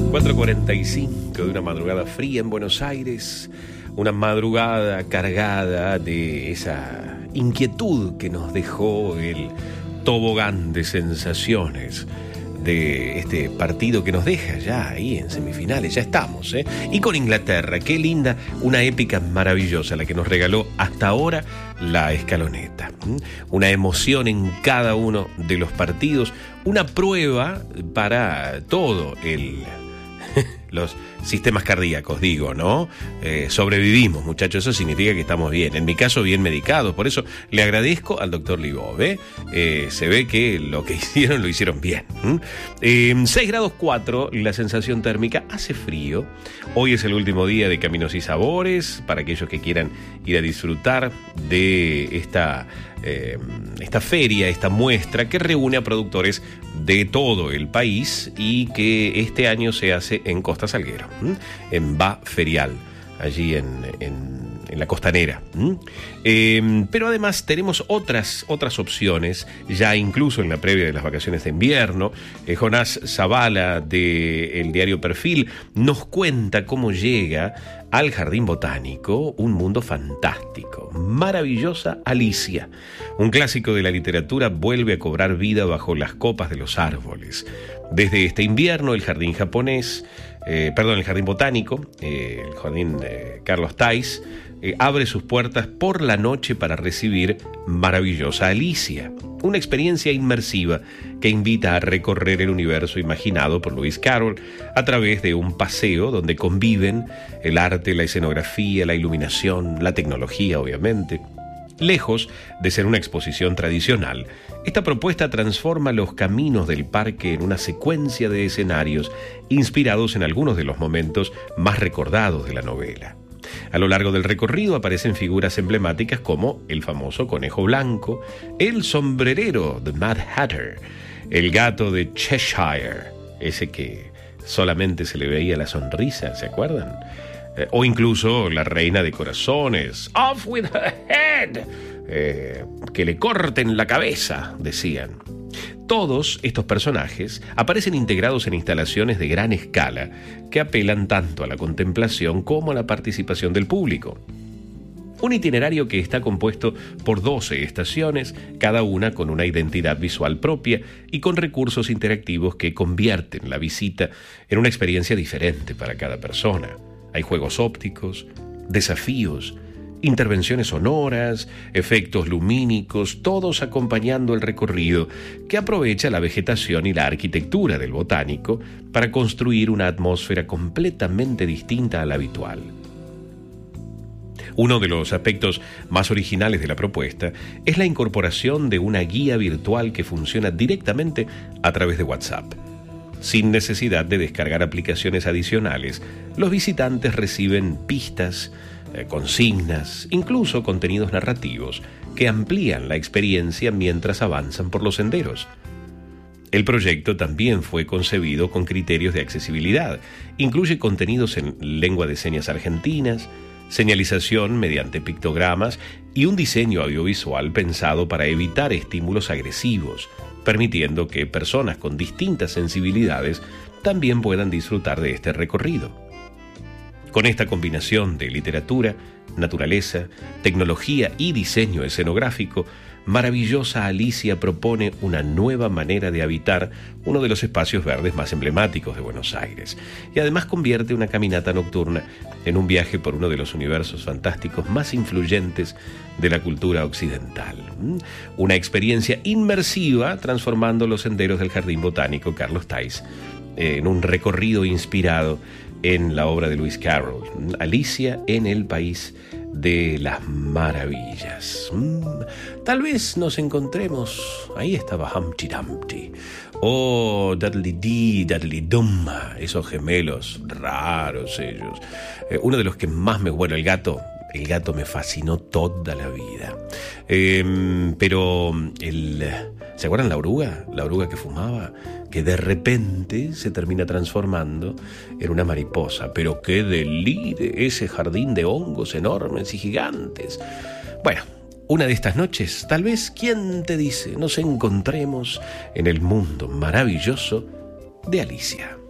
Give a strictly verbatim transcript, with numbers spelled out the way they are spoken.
cuatro cuarenta y cinco de una madrugada fría en Buenos Aires, una madrugada cargada de esa inquietud que nos dejó el tobogán de sensaciones de este partido que nos deja ya ahí en semifinales, ya estamos, ¿eh? Y con Inglaterra, qué linda, una épica maravillosa la que nos regaló hasta ahora la escaloneta. ¿Mm? Una emoción en cada uno de los partidos, una prueba para todo el... los sistemas cardíacos, digo, ¿no? Eh, sobrevivimos, muchachos, eso significa que estamos bien. En mi caso, bien medicados. Por eso le agradezco al doctor Libov, ¿eh? Eh, se ve que lo que hicieron, lo hicieron bien. ¿Mm? Eh, seis grados cuatro, la sensación térmica, hace frío. Hoy es el último día de Caminos y Sabores, para aquellos que quieran ir a disfrutar de esta... Eh, esta feria, esta muestra que reúne a productores de todo el país y que este año se hace en Costa Salguero, ¿m? en Va Ferial, allí en, en, en la costanera. Eh, pero además tenemos otras, otras opciones, ya incluso en la previa de las vacaciones de invierno. Eh, Jonás Zavala, del diario Perfil, nos cuenta cómo llega al Jardín Botánico un mundo fantástico. Maravillosa Alicia, un clásico de la literatura, vuelve a cobrar vida bajo las copas de los árboles. Desde este invierno, el jardín japonés, eh, perdón, el Jardín Botánico, eh, el Jardín eh, Carlos Tais, eh, abre sus puertas por la noche para recibir Maravillosa Alicia, una experiencia inmersiva que invita a recorrer el universo imaginado por Lewis Carroll a través de un paseo donde conviven el arte, la escenografía, la iluminación, la tecnología, obviamente. Lejos de ser una exposición tradicional, esta propuesta transforma los caminos del parque en una secuencia de escenarios inspirados en algunos de los momentos más recordados de la novela. A lo largo del recorrido aparecen figuras emblemáticas como el famoso conejo blanco, el sombrerero de Mad Hatter, el gato de Cheshire, ese que solamente se le veía la sonrisa, ¿se acuerdan? Eh, o incluso la reina de corazones, "Off with her head", eh, que le corten la cabeza, decían. Todos estos personajes aparecen integrados en instalaciones de gran escala que apelan tanto a la contemplación como a la participación del público. Un itinerario que está compuesto por doce estaciones, cada una con una identidad visual propia y con recursos interactivos que convierten la visita en una experiencia diferente para cada persona. Hay juegos ópticos, desafíos, intervenciones sonoras, efectos lumínicos, todos acompañando el recorrido que aprovecha la vegetación y la arquitectura del botánico para construir una atmósfera completamente distinta a la habitual. Uno de los aspectos más originales de la propuesta es la incorporación de una guía virtual que funciona directamente a través de WhatsApp. Sin necesidad de descargar aplicaciones adicionales, los visitantes reciben pistas, eh, consignas, incluso contenidos narrativos que amplían la experiencia mientras avanzan por los senderos. El proyecto también fue concebido con criterios de accesibilidad. Incluye contenidos en lengua de señas argentinas, señalización mediante pictogramas y un diseño audiovisual pensado para evitar estímulos agresivos, permitiendo que personas con distintas sensibilidades también puedan disfrutar de este recorrido. Con esta combinación de literatura, naturaleza, tecnología y diseño escenográfico, Maravillosa Alicia propone una nueva manera de habitar uno de los espacios verdes más emblemáticos de Buenos Aires y además convierte una caminata nocturna en un viaje por uno de los universos fantásticos más influyentes de la cultura occidental. Una experiencia inmersiva transformando los senderos del Jardín Botánico Carlos Tais en un recorrido inspirado en la obra de Lewis Carroll, Alicia en el País de las Maravillas. Mm, tal vez nos encontremos, ahí estaba Humpty Dumpty, o Dudley Dee, Dudley Dum, esos gemelos raros ellos. Eh, uno de los que más me... Bueno, el gato, el gato me fascinó toda la vida. Eh, pero el... ¿Se acuerdan la oruga? La oruga que fumaba, que de repente se termina transformando en una mariposa. Pero qué delire ese jardín de hongos enormes y gigantes. Bueno, una de estas noches, tal vez, ¿quién te dice? Nos encontremos en el mundo maravilloso de Alicia.